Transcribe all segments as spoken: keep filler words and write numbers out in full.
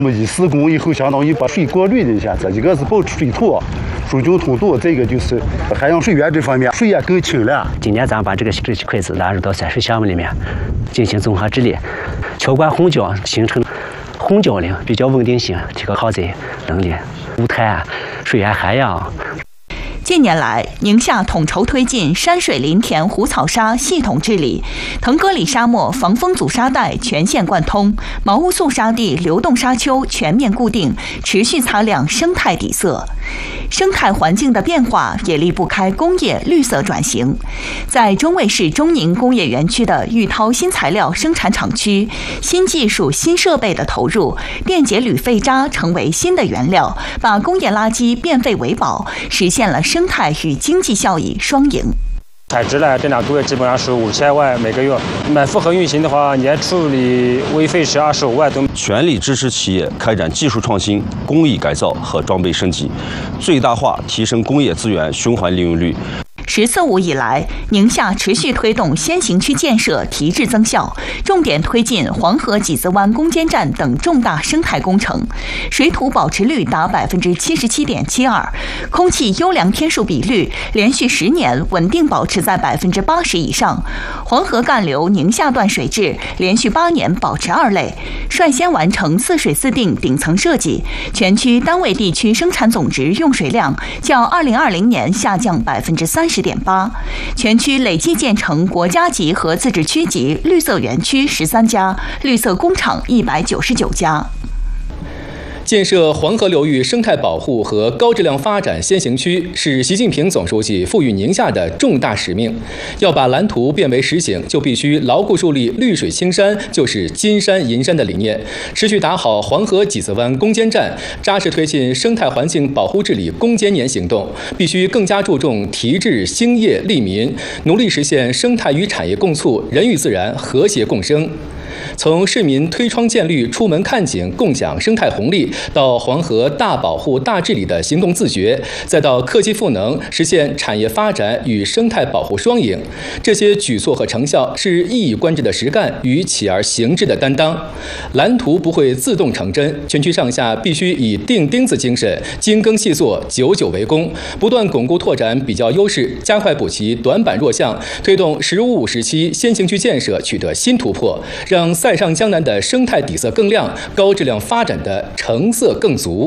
我们一施工以后，相当于把水过滤了一下，这一个是保持水土、疏浚通道，这个就是海洋水源这方面水也更清了。 今年咱把这个这些筷子纳入到三水项目里面进行综合治理，浇灌洪浇，形成洪浇林比较稳定性，提高耗载能力，无碳、水源涵养。 近年来，宁夏统筹推进山水林田湖草沙系统治理，腾格里沙漠防风阻沙带全线贯通，毛乌素沙地流动沙丘全面固定，持续擦亮生态底色。生态环境的变化也离不开工业绿色转型。在中卫市中宁工业园区的玉涛新材料生产厂区，新技术、新设备的投入，电解铝废渣成为新的原料，把工业垃圾变废为宝，实现了生态与经济效益双赢。 采植呢，这两个月基本上是五千万每个月，满负荷运行的话，年处理微费是二十五万多。 全力支持企业开展技术创新、工艺改造和装备升级，最大化提升工业资源循环利用率。 十四五以来，宁夏持续推动先行区建设提质增效，重点推进黄河几子湾攻坚战等重大生态工程，水土保持率达百分之七十七点七二，空气优良天数比率连续十年稳定保持在百分之八十以上，黄河干流宁夏段水质连续八年保持二类，率先完成四水四定顶层设计，全区单位地区生产总值用水量较二零二零年下降百分之三十点八，全区累计建成国家级和自治区级绿色园区十三家，绿色工厂一百九十九家。 建设黄河流域生态保护和高质量发展先行区是习近平总书记赋予宁夏的重大使命。要把蓝图变为实行，就必须牢固树立绿水青山就是金山银山的理念，持续打好黄河几子湾攻坚战，扎实推进生态环境保护治理攻坚年行动。必须更加注重提质兴业利民，努力实现生态与产业共促，人与自然和谐共生。从市民推窗见绿、出门看景、共享生态红利，到黄河大保护、大治理的行动自觉，再到科技赋能，实现产业发展与生态保护双赢，这些举措和成效是一以贯之的实干与起而行之的担当。蓝图不会自动成真，全区上下必须以钉钉子精神，精耕细作，久久为功，不断巩固拓展比较优势，加快补齐短板弱项，推动“十五五”时期先行区建设取得新突破，让塞上江南的生态底色更亮，高质量发展的成色更足。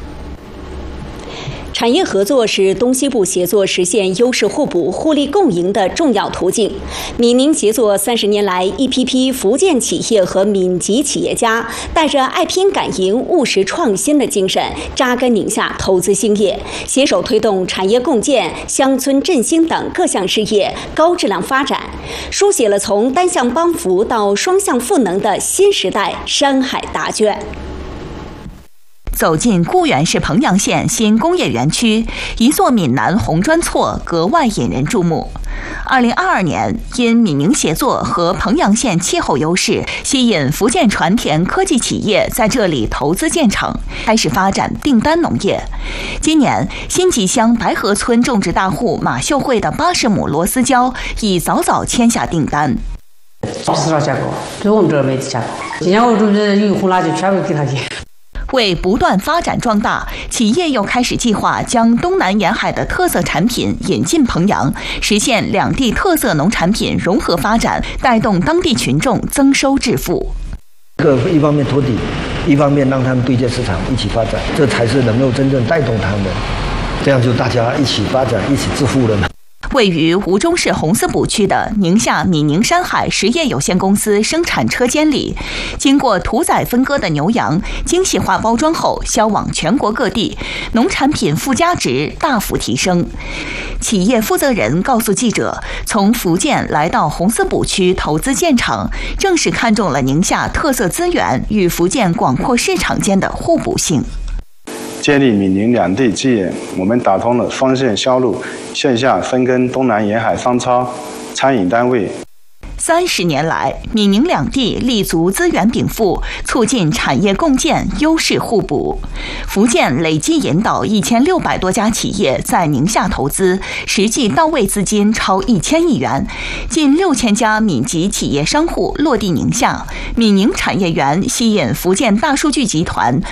产业合作是东西部协作实现优势互补、互利共赢的重要途径。闽宁协作三十年来，一批批福建企业和闽籍企业家带着爱拼敢赢、务实创新的精神，扎根宁夏投资兴业，携手推动产业共建、乡村振兴等各项事业高质量发展，书写了从单向帮扶到双向赋能的新时代山海答卷。 走进固原市彭阳县新工业园区，一座闽南红砖厝格外引人注目。二零二二年，因闽宁协作和彭阳县气候优势，吸引福建传田科技企业在这里投资建厂，开始发展订单农业。今年，新集乡白河村种植大户马秀慧的八十亩螺丝椒已早早签下订单。 市场价格，就我们这儿没价格。今年我准备有红辣就全部给他去。 为不断发展壮大，企业又开始计划将东南沿海的特色产品引进彭阳，实现两地特色农产品融合发展，带动当地群众增收致富。 各一方面托底，一方面让他们对接市场一起发展，这才是能够真正带动他们，这样就大家一起发展，一起致富了呢。 位于吴忠市红丝埔区的宁夏闽宁山海实业有限公司生产车间里，经过屠宰分割的牛羊精细化包装后销往全国各地，农产品附加值大幅提升。企业负责人告诉记者，从福建来到红丝埔区投资建厂，正是看中了宁夏特色资源与福建广阔市场间的互补性。 建立闽宁两地基业，我们打通了双线销路，线下深耕东南沿海商超、餐饮单位。 三十年来，闽宁两地立足资源禀赋，促进产业共建，优势互补。福建累计引导一千六百多家企业在宁夏投资，实际到位资金超一千亿元，近六千家闽籍企业商户落地宁夏。闽宁产业园吸引福建大数据集团